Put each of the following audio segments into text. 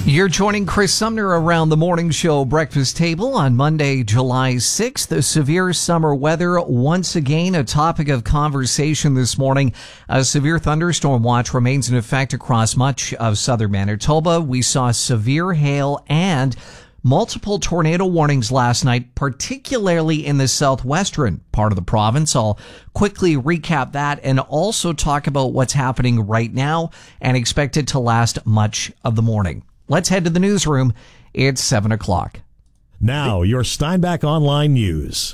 You're joining Chris Sumner around the morning show breakfast table on Monday, July 6th. The severe summer weather, once again, a topic of conversation this morning. A severe thunderstorm watch remains in effect across much of southern Manitoba. We saw severe hail and multiple tornado warnings last night, particularly in the southwestern part of the province. I'll quickly recap that and also talk about what's happening right now and expect it to last much of the morning. Let's head to the newsroom. It's 7 o'clock. Now, your Steinbach Online News.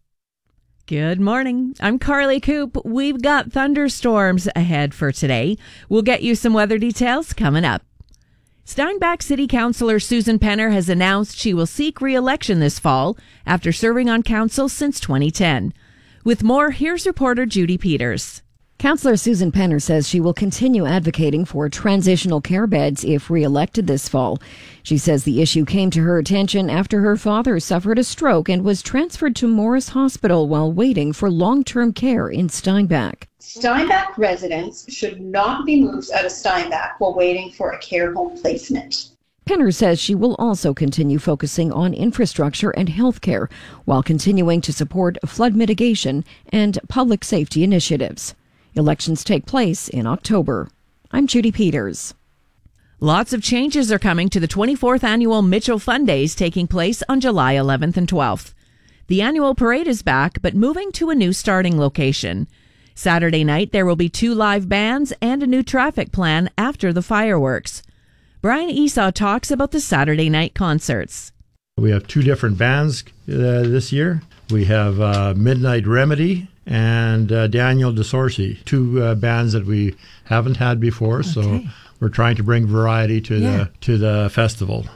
Good morning. I'm Carly Coop. We've got thunderstorms ahead for today. We'll get you some weather details coming up. Steinbach City Councillor Susan Penner has announced she will seek re-election this fall after serving on council since 2010. With more, here's reporter Judy Peters. Councillor Susan Penner says she will continue advocating for transitional care beds if re-elected this fall. She says the issue came to her attention after her father suffered a stroke and was transferred to Morris Hospital while waiting for long-term care in Steinbach. Steinbach residents should not be moved out of Steinbach while waiting for a care home placement. Penner says she will also continue focusing on infrastructure and health care while continuing to support flood mitigation and public safety initiatives. Elections take place in October. I'm Judy Peters. Lots of changes are coming to the 24th annual Mitchell Fun Days taking place on July 11th and 12th. The annual parade is back, but moving to a new starting location. Saturday night, there will be 2 live bands and a new traffic plan after the fireworks. Brian Esau talks about the Saturday night concerts. We have 2 different bands this year. We have Midnight Remedy and Daniel DeSorcy, 2 bands that we haven't had before, so we're trying to bring variety to the festival.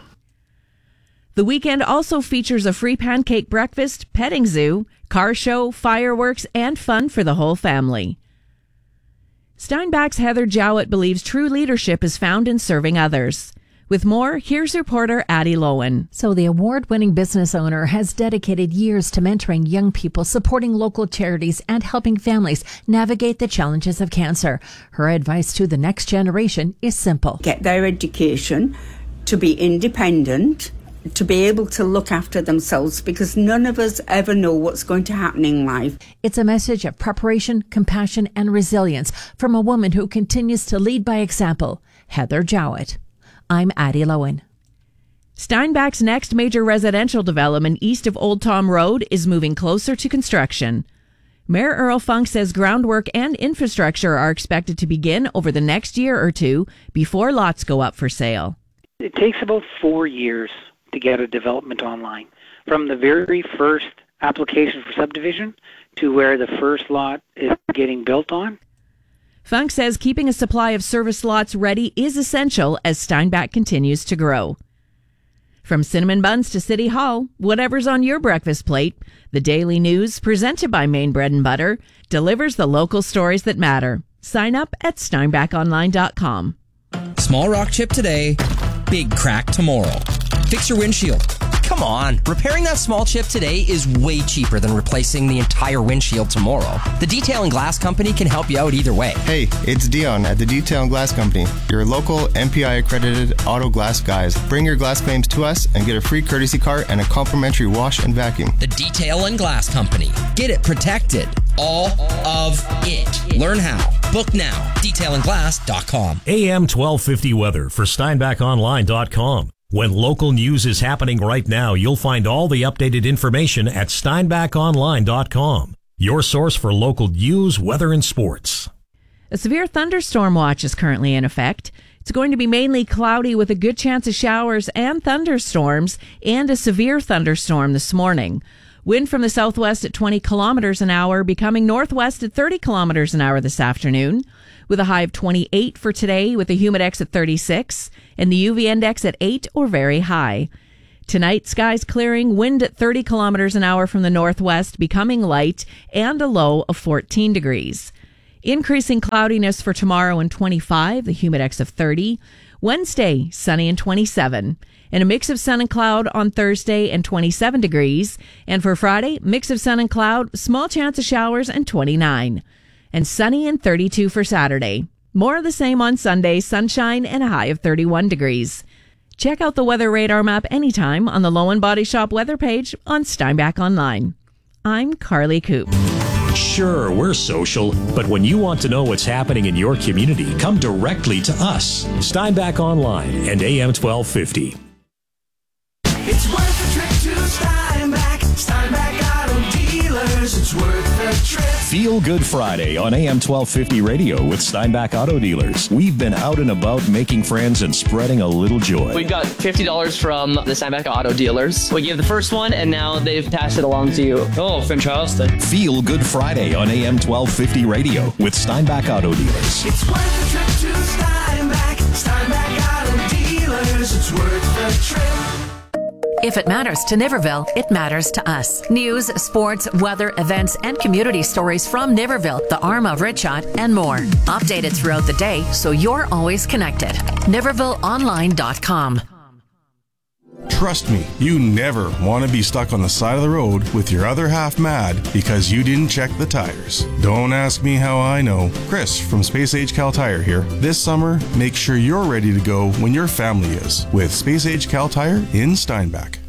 The weekend also features a free pancake breakfast, petting zoo, car show, fireworks, and fun for the whole family. Steinbach's Heather Jowett believes true leadership is found in serving others. With more, here's reporter Addie Lowen. So the award-winning business owner has dedicated years to mentoring young people, supporting local charities, and helping families navigate the challenges of cancer. Her advice to the next generation is simple. Get their education, to be independent, to be able to look after themselves, because none of us ever know what's going to happen in life. It's a message of preparation, compassion, and resilience from a woman who continues to lead by example, Heather Jowett. I'm Addie Lowen. Steinbach's next major residential development east of Old Tom Road is moving closer to construction. Mayor Earl Funk says groundwork and infrastructure are expected to begin over the next year or 2 before lots go up for sale. It takes about 4 years to get a development online, from the very first application for subdivision to where the first lot is getting built on. Funk says keeping a supply of service lots ready is essential as Steinbach continues to grow. From cinnamon buns to City Hall, whatever's on your breakfast plate, the Daily News, presented by Maine Bread and Butter, delivers the local stories that matter. Sign up at steinbachonline.com. Small rock chip today, big crack tomorrow. Fix your windshield. Come on, repairing that small chip today is way cheaper than replacing the entire windshield tomorrow. The Detail and Glass Company can help you out either way. Hey, it's Dion at the Detail and Glass Company, your local MPI accredited auto glass guys. Bring your glass claims to us and get a free courtesy car and a complimentary wash and vacuum. The Detail and Glass Company. Get it protected. All of it. Learn how. Book now. detailandglass.com. AM 1250 weather for SteinbachOnline.com. When local news is happening right now, you'll find all the updated information at SteinbachOnline.com. Your source for local news, weather, and sports. A severe thunderstorm watch is currently in effect. It's going to be mainly cloudy with a good chance of showers and thunderstorms and a severe thunderstorm this morning. Wind from the southwest at 20 kilometers an hour, becoming northwest at 30 kilometers an hour this afternoon, with a high of 28 for today, with a humidex at 36 and the UV index at 8 or very high. Tonight, skies clearing, wind at 30 kilometers an hour from the northwest, becoming light, and a low of 14 degrees. Increasing cloudiness for tomorrow and 25, the humidex of 30. Wednesday, sunny and 27. And a mix of sun and cloud on Thursday and 27 degrees. And for Friday, mix of sun and cloud, small chance of showers and 29. And sunny and 32 for Saturday. More of the same on Sunday, sunshine and a high of 31 degrees. Check out the weather radar map anytime on the Lowen Body Shop weather page on Steinbach Online. I'm Carly Coop. Sure, we're social, but when you want to know what's happening in your community, come directly to us. Steinbach Online and AM 1250. It's worth the trip to Steinbach. Steinbach Auto Dealers. It's worth the trip. Feel Good Friday on AM 1250 radio with Steinbach Auto Dealers. We've been out and about making friends and spreading a little joy. We got $50 from the Steinbach Auto Dealers. We gave the first one, and now they've passed it along to you. Oh, from Charleston. Feel Good Friday on AM 1250 radio with Steinbach Auto Dealers. It's worth the trip to Steinbach. Steinbach Auto Dealers. It's worth the trip. If it matters to Niverville, it matters to us. News, sports, weather, events, and community stories from Niverville, the arm of Ritshot, and more. Updated throughout the day so you're always connected. NivervilleOnline.com. Trust me, you never want to be stuck on the side of the road with your other half mad because you didn't check the tires. Don't ask me how I know. Chris from Space Age Cal Tire here. This summer, make sure you're ready to go when your family is with Space Age Cal Tire in Steinbach.